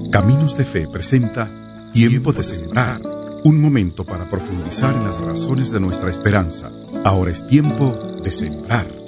Caminos de Fe presenta Tiempo de Sembrar, un momento para profundizar en las razones de nuestra esperanza. Ahora es tiempo de sembrar.